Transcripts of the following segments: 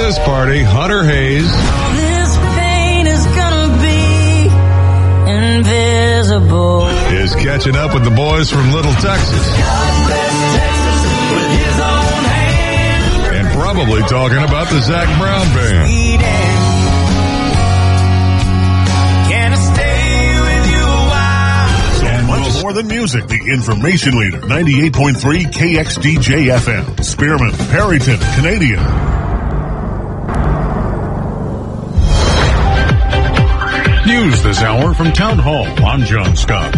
this party, Hunter Hayes. All this pain is gonna be invisible. Is catching up with the boys from Little Texas. God bless Texas with his own hand. And probably talking about the Zac Brown Band. Can I stay with you a while? And much more than music, the information leader, 98.3 KXDJ FM. Spearman, Perryton, Canadian. News this hour from Town Hall. I'm John Scott.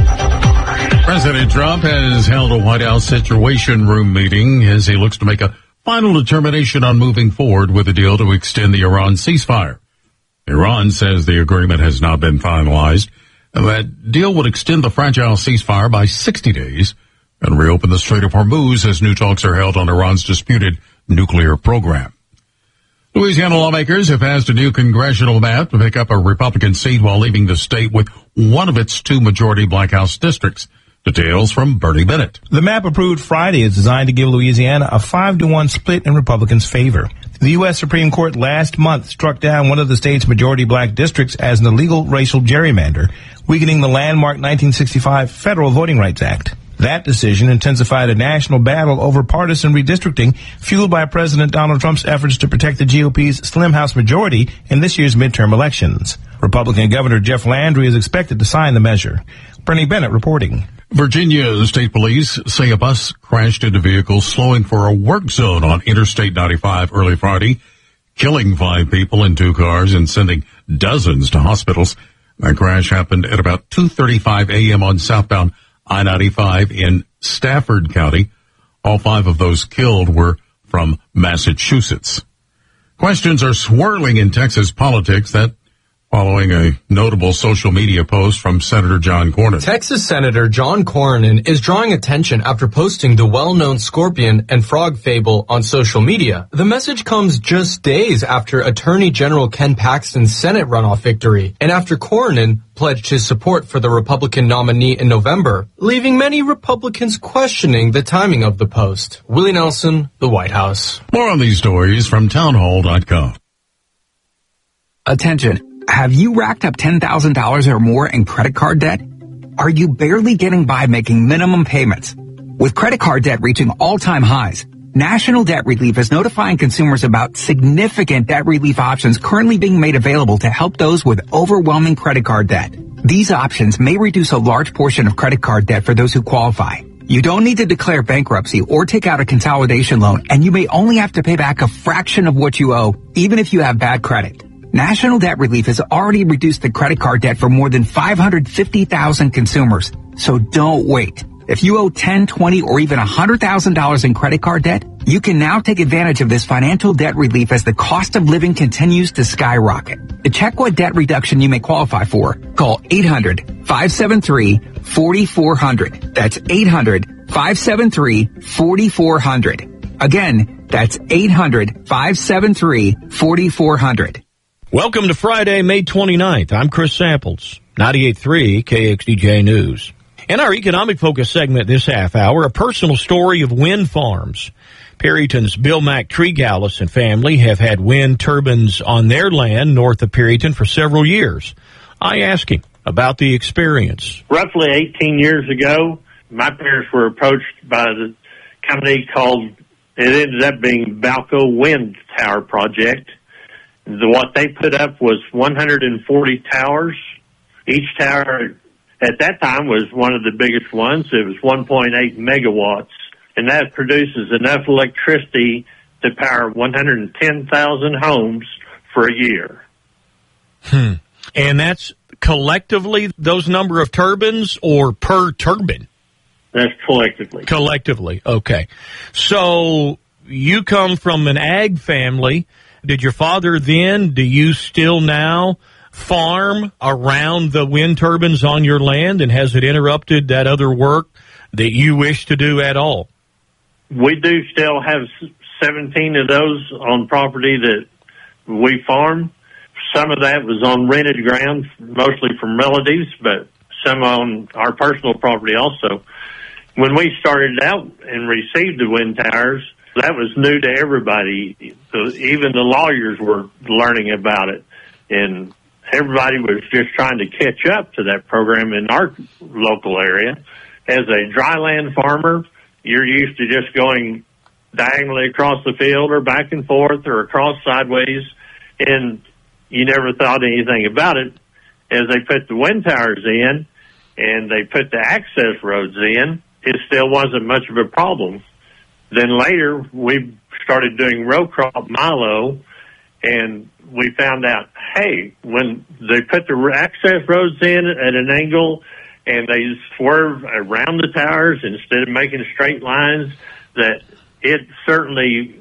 President Trump has held a White House Situation Room meeting as he looks to make a final determination on moving forward with a deal to extend the Iran ceasefire. Iran says the agreement has not been finalized. That deal would extend the fragile ceasefire by 60 days and reopen the Strait of Hormuz as new talks are held on Iran's disputed nuclear program. Louisiana lawmakers have passed a new congressional map to pick up a Republican seat while leaving the state with one of its two majority Black House districts. Details from Bernie Bennett. The map approved Friday is designed to give Louisiana a 5-1 split in Republicans' favor. The U.S. Supreme Court last month struck down one of the state's majority black districts as an illegal racial gerrymander, weakening the landmark 1965 Federal Voting Rights Act. That decision intensified a national battle over partisan redistricting, fueled by President Donald Trump's efforts to protect the GOP's slim House majority in this year's midterm elections. Republican Governor Jeff Landry is expected to sign the measure. Bernie Bennett reporting. Virginia State Police say a bus crashed into vehicles slowing for a work zone on Interstate 95 early Friday, killing 5 people in 2 cars and sending dozens to hospitals. That crash happened at about 2:35 a.m. on southbound I-95 in Stafford County. All 5 of those killed were from Massachusetts. Questions are swirling in Texas politics, that following a notable social media post from Senator John Cornyn. Texas Senator John Cornyn is drawing attention after posting the well-known scorpion and frog fable on social media. The message comes just days after Attorney General Ken Paxton's Senate runoff victory, and after Cornyn pledged his support for the Republican nominee in November, leaving many Republicans questioning the timing of the post. Willie Nelson, the White House. More on these stories from townhall.com. Attention. Have you racked up $10,000 or more in credit card debt? Are you barely getting by making minimum payments? With credit card debt reaching all-time highs, National Debt Relief is notifying consumers about significant debt relief options currently being made available to help those with overwhelming credit card debt. These options may reduce a large portion of credit card debt for those who qualify. You don't need to declare bankruptcy or take out a consolidation loan, and you may only have to pay back a fraction of what you owe, even if you have bad credit. National Debt Relief has already reduced the credit card debt for more than 550,000 consumers. So don't wait. If you owe $10, $20, or even $100,000 in credit card debt, you can now take advantage of this financial debt relief as the cost of living continues to skyrocket. To check what debt reduction you may qualify for, call 800-573-4400. That's 800-573-4400. Again, that's 800-573-4400. Welcome to Friday, May 29th. I'm Chris Samples, 98.3 KXDJ News. In our economic focus segment this half hour, a personal story of wind farms. Perryton's Bill Mack Treegallis and family have had wind turbines on their land north of Perryton for several years. I asked him about the experience. Roughly 18 years ago, my parents were approached by the company called, it ended up being Balco Wind Tower Project. What they put up was 140 towers. Each tower at that time was one of the biggest ones. It was 1.8 megawatts, and that produces enough electricity to power 110,000 homes for a year. And that's collectively those number of turbines or per turbine? That's collectively. Collectively, okay. So you come from an ag family. Did your father then, do you still now farm around the wind turbines on your land, and has it interrupted that other work that you wish to do at all? We do still have 17 of those on property that we farm. Some of that was on rented ground, mostly from relatives, but some on our personal property also. When we started out and received the wind towers, So that was new to everybody. So even the lawyers were learning about it, and everybody was just trying to catch up to that program in our local area. As a dryland farmer, you're used to just going diagonally across the field or back and forth or across sideways, and you never thought anything about it. As they put the wind towers in and they put the access roads in, it still wasn't much of a problem. Then later, we started doing row crop milo, and we found out, hey, when they put the access roads in at an angle and they swerve around the towers instead of making straight lines, that it certainly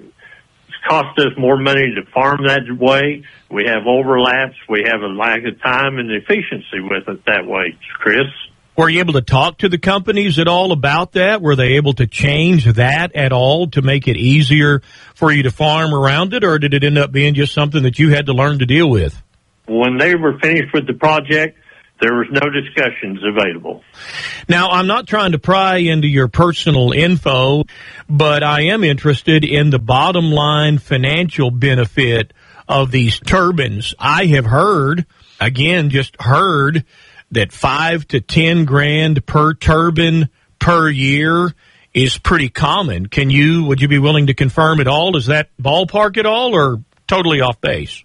cost us more money to farm that way. We have overlaps. We have a lack of time and efficiency with it that way, Chris. Were you able to talk to the companies at all about that? Were they able to change that at all to make it easier for you to farm around it, or did it end up being just something that you had to learn to deal with? When they were finished with the project, there was no discussions available. Now, I'm not trying to pry into your personal info, but I am interested in the bottom line financial benefit of these turbines. I have heard, again, just heard, that $5 to $10,000 per turbine per year is pretty common. Would you be willing to confirm at all? Is that ballpark at all, or totally off base?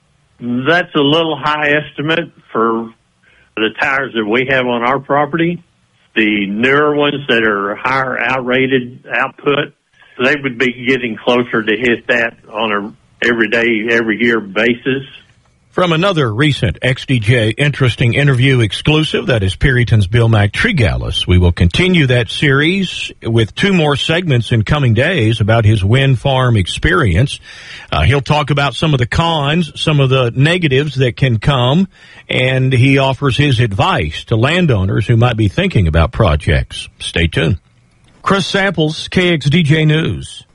That's a little high estimate for the towers that we have on our property. The newer ones that are higher outrated output, they would be getting closer to hit that on a every day, every year basis. From another recent XDJ Interesting Interview exclusive, that is Perryton's Bill McTregallis. We will continue that series with 2 more segments in coming days about his wind farm experience. He'll talk about some of the cons, some of the negatives that can come, and he offers his advice to landowners who might be thinking about projects. Stay tuned. Chris Samples, KXDJ News.